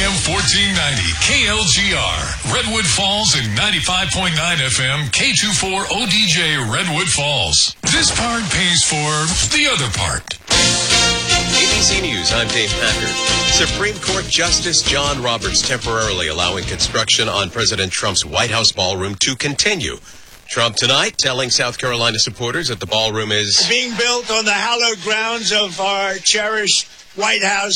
AM 1490, KLGR, Redwood Falls, and 95.9 FM, K24 ODJ, Redwood Falls. This part pays for the other part. ABC News, I'm Dave Packard. Supreme Court Justice John Roberts temporarily allowing construction on President Trump's White House ballroom to continue. Trump tonight telling South Carolina supporters that the ballroom is being built on the hallowed grounds of our cherished White House.